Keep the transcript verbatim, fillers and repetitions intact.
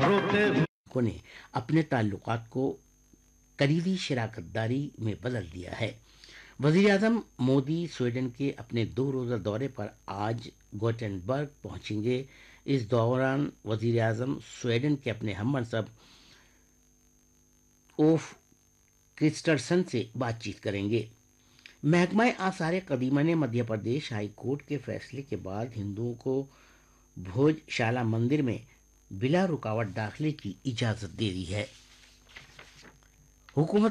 रोते हुए ने अपने ताल्लुकात को करीबी शराकतदारी में बदल दिया है। वज़ीर-ए-आज़म मोदी स्वीडन के अपने दो रोज़ा दौरे पर आज गोटेनबर्ग पहुंचेंगे। इस दौरान वज़ीर-ए-आज़म स्वीडन के अपने हममनसब ओफ क्रिस्टरसन से बातचीत करेंगे। महकमा आसार कदीमा ने मध्य प्रदेश हाई कोर्ट के फैसले के बाद हिंदुओं को भोजशाला मंदिर में बिला रुकावट दाखिले की इजाजत दे दी है। हुकूमत